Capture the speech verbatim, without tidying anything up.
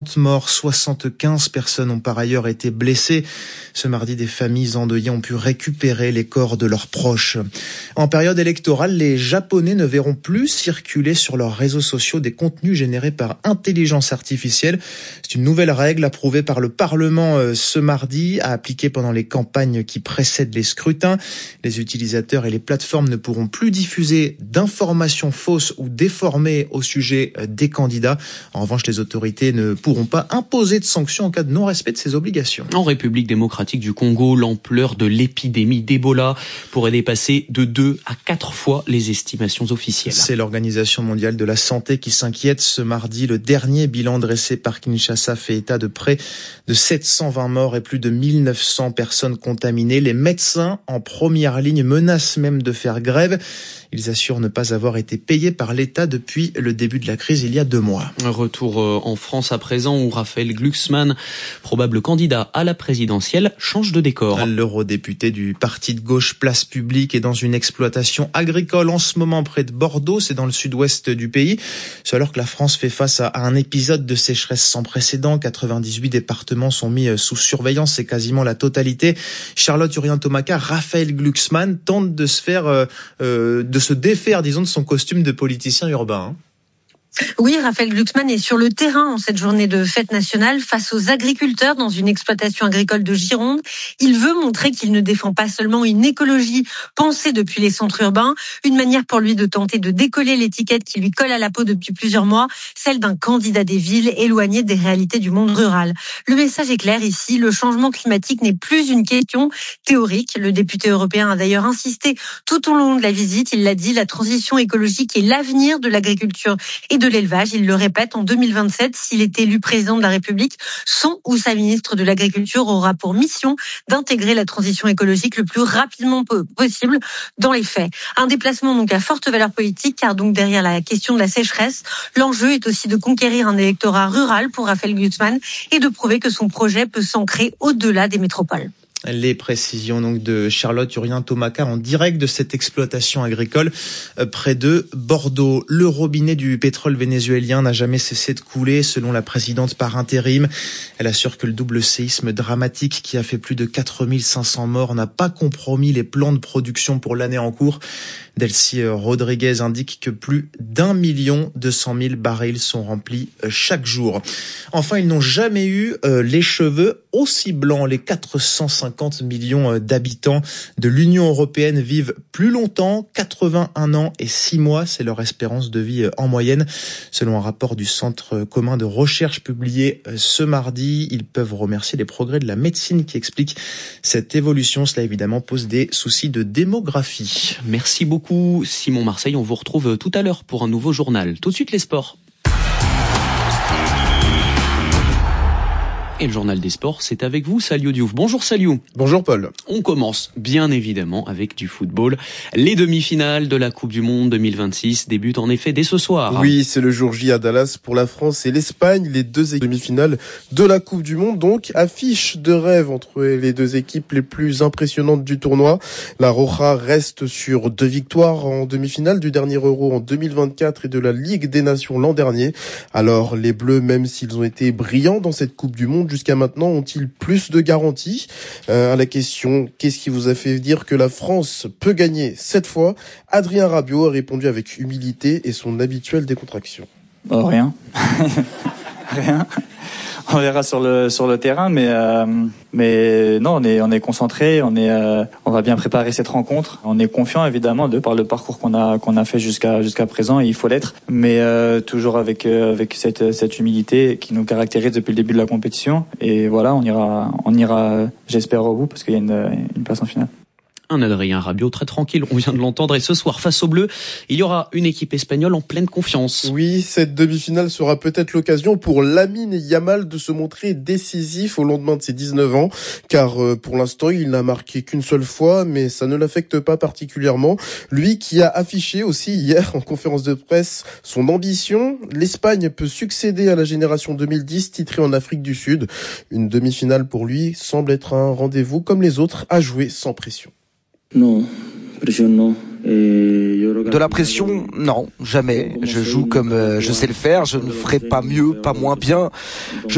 morts, soixante-quinze personnes ont par ailleurs été blessées. Ce mardi, des familles endeuillées ont pu récupérer les corps de leurs proches. En période électorale, les Japonais ne verront plus circuler sur leurs réseaux sociaux des contenus générés par intelligence artificielle. C'est une nouvelle règle approuvée par le Parlement ce mardi, à appliquer pendant les campagnes qui précèdent les scrutins. Les utilisateurs et les plateformes ne pourront plus diffuser d'informations fausses ou déformées au sujet des candidats. En revanche, les autorités ne pourront pourront pas imposer de sanctions en cas de non-respect de ces obligations. En République démocratique du Congo, l'ampleur de l'épidémie d'Ebola pourrait dépasser de deux à quatre fois les estimations officielles. C'est l'Organisation mondiale de la santé qui s'inquiète. Ce mardi, le dernier bilan dressé par Kinshasa fait état de près de sept cent vingt morts et plus de mille neuf cents personnes contaminées. Les médecins en première ligne menacent même de faire grève. Ils assurent ne pas avoir été payés par l'État depuis le début de la crise il y a deux mois. Un retour en France à présent où Raphaël Glucksmann, probable candidat à la présidentielle, change de décor. L'eurodéputé du parti de gauche Place Publique est dans une exploitation agricole en ce moment près de Bordeaux, c'est dans le sud-ouest du pays. C'est alors que la France fait face à un épisode de sécheresse sans précédent. quatre-vingt-dix-huit départements sont mis sous surveillance, c'est quasiment la totalité. Charlotte Urien-Tomaka, Raphaël Glucksmann tente de se faire, euh, euh, de se défaire, disons, de son costume de politicien urbain. Hein. Oui, Raphaël Glucksmann est sur le terrain en cette journée de fête nationale face aux agriculteurs dans une exploitation agricole de Gironde. Il veut montrer qu'il ne défend pas seulement une écologie pensée depuis les centres urbains, une manière pour lui de tenter de décoller l'étiquette qui lui colle à la peau depuis plusieurs mois, celle d'un candidat des villes éloigné des réalités du monde rural. Le message est clair ici, le changement climatique n'est plus une question théorique. Le député européen a d'ailleurs insisté tout au long de la visite. Il l'a dit, la transition écologique est l'avenir de l'agriculture et de l'élevage. Il le répète, en deux mille vingt-sept, s'il est élu président de la République, son ou sa ministre de l'Agriculture aura pour mission d'intégrer la transition écologique le plus rapidement possible dans les faits. Un déplacement donc à forte valeur politique, car donc derrière la question de la sécheresse, l'enjeu est aussi de conquérir un électorat rural pour Raphaël Glucksmann et de prouver que son projet peut s'ancrer au-delà des métropoles. Les précisions donc de Charlotte Urien-Tomaka en direct de cette exploitation agricole près de Bordeaux. Le robinet du pétrole vénézuélien n'a jamais cessé de couler selon la présidente par intérim. Elle assure que le double séisme dramatique qui a fait plus de quatre mille cinq cents morts n'a pas compromis les plans de production pour l'année en cours. Delcy Rodriguez indique que plus d'un million deux cent mille barils sont remplis chaque jour. Enfin, ils n'ont jamais eu euh, les cheveux aussi blancs. Les quatre cent cinquante millions d'habitants de l'Union européenne vivent plus longtemps, quatre-vingt-un ans et six mois. C'est leur espérance de vie en moyenne. Selon un rapport du Centre commun de recherche publié ce mardi, ils peuvent remercier les progrès de la médecine qui expliquent cette évolution. Cela évidemment pose des soucis de démographie. Merci beaucoup Simon Marseille. On vous retrouve tout à l'heure pour un nouveau journal. Tout de suite les sports. Et le journal des sports, c'est avec vous, Saliou Diouf. Bonjour Saliou. Bonjour Paul. On commence bien évidemment avec du football. Les demi-finales de la Coupe du Monde deux mille vingt-six débutent en effet dès ce soir. Oui, c'est le jour J à Dallas pour la France et l'Espagne. Les deux demi-finales de la Coupe du Monde, donc affiche de rêve entre les deux équipes les plus impressionnantes du tournoi. La Roja reste sur deux victoires en demi-finale du dernier Euro en deux mille vingt-quatre et de la Ligue des Nations l'an dernier. Alors les Bleus, même s'ils ont été brillants dans cette Coupe du Monde, jusqu'à maintenant, ont-ils plus de garanties ? euh, À la question, qu'est-ce qui vous a fait dire que la France peut gagner cette fois ? Adrien Rabiot a répondu avec humilité et son habituelle décontraction. Oh, rien. Rien. On verra sur le sur le terrain, mais euh, mais non, on est on est concentré, on est euh, on va bien préparer cette rencontre. On est confiant évidemment de par le parcours qu'on a qu'on a fait jusqu'à jusqu'à présent, et il faut l'être, mais euh, toujours avec euh, avec cette cette humilité qui nous caractérise depuis le début de la compétition. Et voilà, on ira on ira, j'espère, au bout, parce qu'il y a une une place en finale. Un Adrien Rabiot très tranquille, on vient de l'entendre. Et ce soir, face aux Bleus, il y aura une équipe espagnole en pleine confiance. Oui, cette demi-finale sera peut-être l'occasion pour Lamine Yamal de se montrer décisif au lendemain de ses dix-neuf ans, car euh, pour l'instant, il n'a marqué qu'une seule fois, mais ça ne l'affecte pas particulièrement. Lui qui a affiché aussi hier en conférence de presse son ambition. L'Espagne peut succéder à la génération deux mille dix, titrée en Afrique du Sud. Une demi-finale pour lui semble être un rendez-vous comme les autres, à jouer sans pression. Non, pression non. De la pression, non, jamais. Je joue comme euh, je sais le faire, je ne ferai pas mieux, pas moins bien. Je